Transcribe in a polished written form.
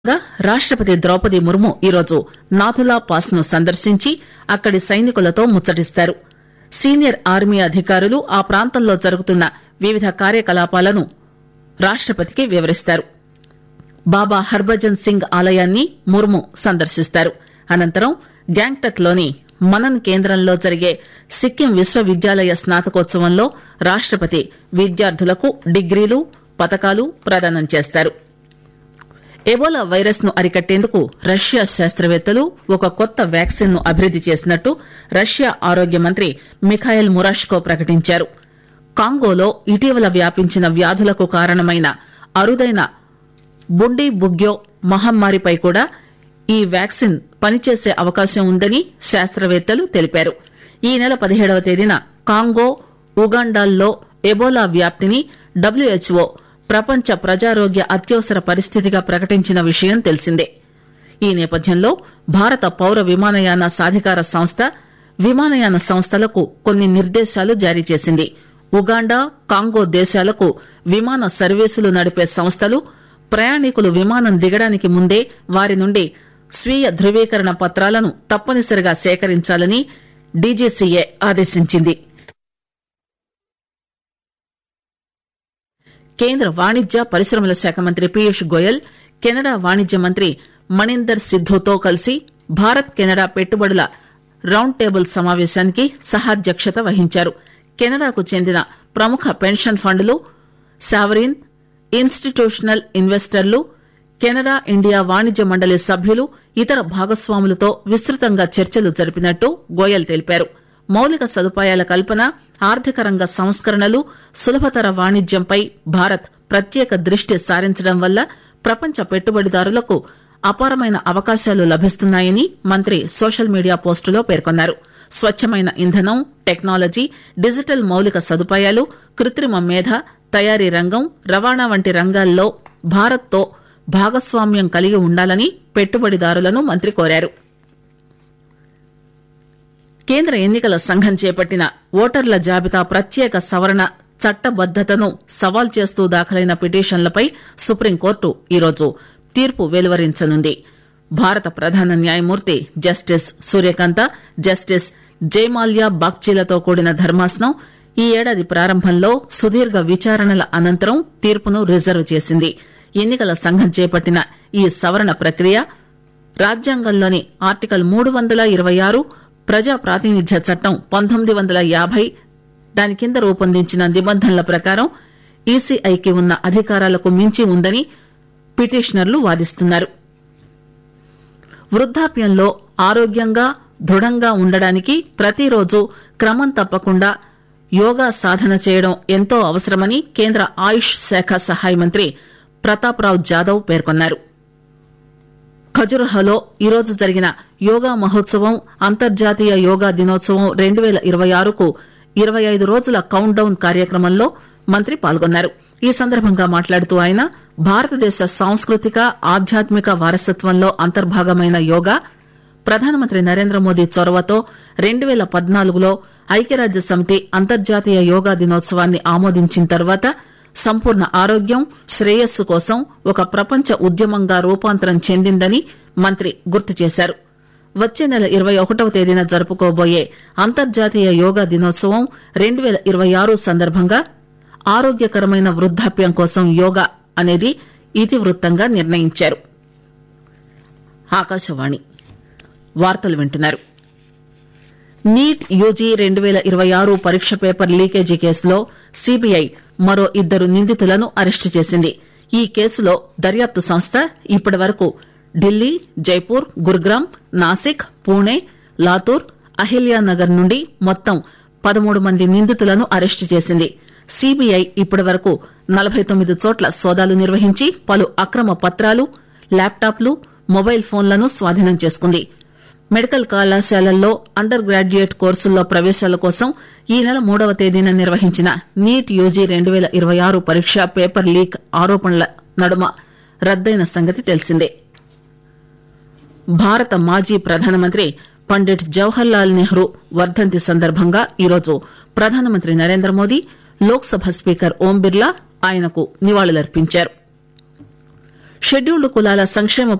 రాష్టపతి ద్రౌపది ముర్ము ఈరోజు నాథులా పాస్ ను సందర్శించి అక్కడి సైనికులతో ముచ్చటిస్తారు. సీనియర్ ఆర్మీ అధికారులు ఆ ప్రాంతంలో జరుగుతున్న వివిధ కార్యకలాపాలను రాష్టపతికి వివరిస్తారు. బాబా హర్భజన్ సింగ్ ఆలయాన్ని ముర్ము సందర్శిస్తారు. అనంతరం గ్యాంగ్టక్ లోని మనన్ కేంద్రంలో జరిగే సిక్కిం విశ్వవిద్యాలయ స్నాతకోత్సవంలో రాష్టపతి విద్యార్థులకు డిగ్రీలు, పతకాలు ప్రదానం చేస్తారు. ఎబోలా వైరస్ ను అరికట్టేందుకు రష్యా శాస్త్రవేత్తలు ఒక కొత్త వ్యాక్సిన్ ను అభివృద్ది చేసినట్టు రష్యా ఆరోగ్య మంత్రి మిఖాయిల్ మురాష్కో ప్రకటించారు. కాంగోలో ఇటీవల వ్యాపించిన వ్యాధులకు కారణమైన అరుదైన బుండీ బుగ్యో మహమ్మారిపై కూడా ఈ వ్యాక్సిన్ పనిచేసే అవకాశం ఉందని శాస్త్రవేత్తలు తెలిపారు. ఈ నెల 17వ తేదీన కాంగో, ఉగాండాల్లో ఎబోలా వ్యాప్తిని డబ్ల్యూహెచ్ఓ ప్రపంచ ప్రజారోగ్య అత్యవసర పరిస్థితిగా ప్రకటించిన విషయం తెలిసిందే. ఈ నేపథ్యంలో భారత పౌర విమానయాన సాధికార సంస్థ విమానయాన సంస్థలకు కొన్ని నిర్దేశాలు జారీ చేసింది. ఉగాండా, కాంగో దేశాలకు విమాన సర్వీసులు నడిపే సంస్థలు ప్రయాణికులు విమానం దిగడానికి ముందే వారి నుండి స్వీయ ధృవీకరణ పత్రాలను తప్పనిసరిగా సేకరించాలని డీజీసీఏ ఆదేశించింది. కేంద్ర వాణిజ్య పరిశ్రమల శాఖ మంత్రి పీయూష్ గోయల్ కెనడా వాణిజ్య మంత్రి మణీందర్ సిద్ధుతో కలిసి భారత్ కెనడా పెట్టుబడుల రౌండ్ టేబుల్ సమావేశానికి సహాధ్యక్షత వహించారు. కెనడాకు చెందిన ప్రముఖ పెన్షన్ ఫండ్లు, సావరీన్, ఇన్స్టిట్యూషనల్ ఇన్వెస్టర్లు, కెనడా ఇండియా వాణిజ్య మండలి సభ్యులు, ఇతర భాగస్వాములతో విస్తృతంగా చర్చలు జరిపినట్టు గోయల్ తెలిపారు. మౌలిక సదుపాయాల కల్పన, ఆర్థిక రంగ సంస్కరణలు, సులభతర వాణిజ్యంపై భారత్ ప్రత్యేక దృష్టి సారించడం వల్ల ప్రపంచ పెట్టుబడిదారులకు అపారమైన అవకాశాలు లభిస్తున్నాయని మంత్రి సోషల్ మీడియా పోస్టులో పేర్కొన్నారు. స్వచ్చమైన ఇంధనం, టెక్నాలజీ, డిజిటల్ మౌలిక సదుపాయాలు, కృత్రిమ మేధ, తయారీ రంగం, రవాణా వంటి రంగాల్లో భారత్తో భాగస్వామ్యం కలిగి ఉండాలని పెట్టుబడిదారులను మంత్రి కోరారు. కేంద్ర ఎన్నికల సంఘం చేపట్టిన ఓటర్ల జాబితా ప్రత్యేక సవరణ చట్టబద్దతను సవాల్ చేస్తూ దాఖలైన పిటిషన్లపై సుప్రీంకోర్టు ఈరోజు తీర్పు వెలువరించనుంది. భారత ప్రధాన న్యాయమూర్తి జస్టిస్ సూర్యకాంత, జస్టిస్ జయమాల్యా బాగ్చీలతో కూడిన ధర్మాసనం ఈ ఏడాది ప్రారంభంలో సుదీర్ఘ విచారణల అనంతరం తీర్పును రిజర్వ్ చేసింది. ఎన్నికల సంఘం చేపట్టిన ఈ సవరణ ప్రక్రియ రాజ్యాంగంలోని ఆర్టికల్ 326, ప్రజా ప్రాతినిధ్య చట్టం 1950 దాని కింద రూపొందించిన నిబంధనల ప్రకారం ఈసీఐకి ఉన్న అధికారాలకు మించి ఉందని పిటిషనర్లు వాదిస్తున్నారు. వృద్ధాప్యంలో ఆరోగ్యంగా, దృఢంగా ఉండడానికి ప్రతిరోజు క్రమం తప్పకుండా యోగా సాధన చేయడం ఎంతో అవసరమని కేంద్ర ఆయుష్ శాఖ సహాయ మంత్రి ప్రతాప్రావ్ జాదవ్ పేర్కొన్నారు. ఖజురహోలో ఈరోజు జరిగిన యోగా మహోత్సవం, అంతర్జాతీయ యోగా దినోత్సవం 2026కు 25 రోజుల కౌంట్ డౌన్ కార్యక్రమంలో మంత్రి పాల్గొన్నారు. ఈ సందర్భంగా మాట్లాడుతూ ఆయన భారతదేశ సాంస్కృతిక, ఆధ్యాత్మిక వారసత్వంలో అంతర్భాగమైన యోగా ప్రధానమంత్రి నరేంద్ర మోదీ చొరవతో 2014లో ఐక్యరాజ్య సమితి అంతర్జాతీయ యోగా దినోత్సవాన్ని ఆమోదించిన తర్వాత సంపూర్ణ ఆరోగ్యం, శ్రేయస్సు కోసం ఒక ప్రపంచ ఉద్యమంగా రూపాంతరం చెందిందని మంత్రి గుర్తు చేశారు. వచ్చే నెల 21వ తేదీన జరుపుకోబోయే అంతర్జాతీయ యోగా దినోత్సవం 2026 సందర్భంగా ఆరోగ్యకరమైన వృద్ధాప్యం కోసం యోగా అనేది ఇతివృత్తంగా నిర్ణయించారు. ఆకాశవాణి వార్తలు వింటున్నారు. నీట్ యూజీ 2026 పరీక్ష పేపర్ లీకేజీ కేసులో సీబీఐ మరో 2 నిందితులను అరెస్టు చేసింది. ఈ కేసులో దర్యాప్తు సంస్థ ఇప్పటి వరకు ఢిల్లీ, జైపూర్, గురుగ్రామ్, నాసిక్, పూణే, లాతూర్, అహిల్యానగర్ నుండి మొత్తం 13 మంది నిందితులను అరెస్టు చేసింది. సీబీఐ ఇప్పటి వరకు 49 చోట్ల సోదాలు నిర్వహించి పలు అక్రమ పత్రాలు, ల్యాప్టాప్లు, మొబైల్ ఫోన్లను స్వాధీనం చేసుకుంది. మెడికల్ కళాశాలల్లో అండర్ గ్రాడ్యుయేట్ కోర్సుల్లో ప్రవేశాల కోసం ఈ నెల 3వ తేదీన నిర్వహించిన నీట్ యూజీ 2026 పరీక్ష పేపర్ లీక్ ఆరోపణల నడుమ రద్దయిన సంగతి తెలిసిందే. భారత మాజీ ప్రధానమంత్రి పండిట్ జవహర్ లాల్ నెహ్రూ వర్ధంతి సందర్భంగా ఈరోజు ప్రధానమంత్రి నరేంద్ర మోదీ, లోక్ సభ స్పీకర్ ఓం బిర్లా ఆయనకు నివాళులర్పించారు. షెడ్యూల్డ్ కులాల సంక్షేమ